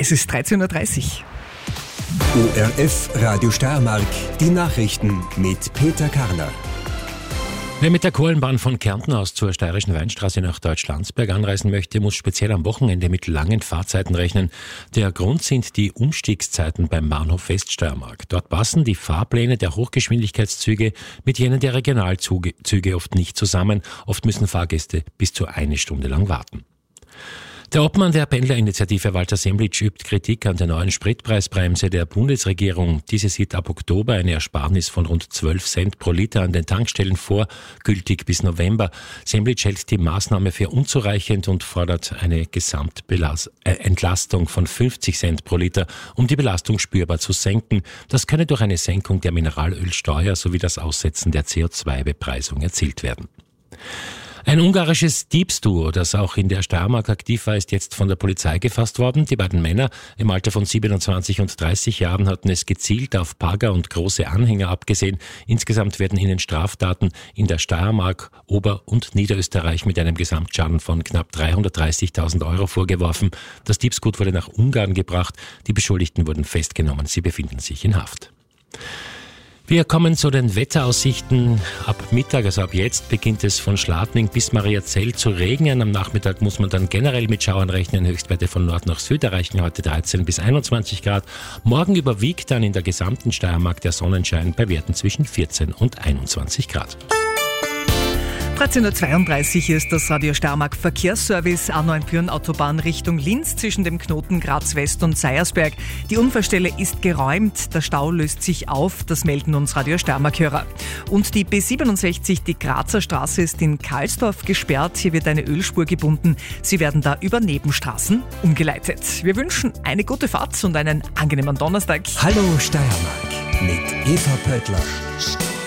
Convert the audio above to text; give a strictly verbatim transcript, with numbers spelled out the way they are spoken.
Es ist dreizehn Uhr dreißig. O R F Radio Steiermark, die Nachrichten mit Peter Karner. Wer mit der Kohlenbahn von Kärnten aus zur Steirischen Weinstraße nach Deutschlandsberg anreisen möchte, muss speziell am Wochenende mit langen Fahrzeiten rechnen. Der Grund sind die Umstiegszeiten beim Bahnhof Weststeiermark. Dort passen die Fahrpläne der Hochgeschwindigkeitszüge mit jenen der Regionalzüge oft nicht zusammen. Oft müssen Fahrgäste bis zu eine Stunde lang warten. Der Obmann der Pendlerinitiative Walter Semlitsch übt Kritik an der neuen Spritpreisbremse der Bundesregierung. Diese sieht ab Oktober eine Ersparnis von rund zwölf Cent pro Liter an den Tankstellen vor, gültig bis November. Semlitsch hält die Maßnahme für unzureichend und fordert eine Gesamtentlastung von fünfzig Cent pro Liter, um die Belastung spürbar zu senken. Das könne durch eine Senkung der Mineralölsteuer sowie das Aussetzen der C O zwei Bepreisung erzielt werden. Ein ungarisches Diebsduo, das auch in der Steiermark aktiv war, ist jetzt von der Polizei gefasst worden. Die beiden Männer im Alter von siebenundzwanzig und dreißig Jahren hatten es gezielt auf Bagger und große Anhänger abgesehen. Insgesamt werden ihnen Straftaten in der Steiermark, Ober- und Niederösterreich mit einem Gesamtschaden von knapp dreihundertdreißigtausend Euro vorgeworfen. Das Diebsgut wurde nach Ungarn gebracht. Die Beschuldigten wurden festgenommen. Sie befinden sich in Haft. Wir kommen zu den Wetteraussichten. Ab Mittag, also ab jetzt, beginnt es von Schladming bis Mariazell zu regnen. Am Nachmittag muss man dann generell mit Schauern rechnen. Höchstwerte von Nord nach Süd erreichen heute dreizehn bis einundzwanzig Grad. Morgen überwiegt dann in der gesamten Steiermark der Sonnenschein bei Werten zwischen vierzehn und einundzwanzig Grad. dreizehn Uhr zweiunddreißig ist das Radio Steiermark Verkehrsservice A neun Pyren Autobahn Richtung Linz zwischen dem Knoten Graz West und Seiersberg. Die Unfallstelle ist geräumt, der Stau löst sich auf, das melden uns Radio Steiermark-Hörer. Und die B siebenundsechzig, die Grazer Straße, ist in Karlsdorf gesperrt. Hier wird eine Ölspur gebunden. Sie werden da über Nebenstraßen umgeleitet. Wir wünschen eine gute Fahrt und einen angenehmen Donnerstag. Hallo Steiermark mit Eva Pöttler.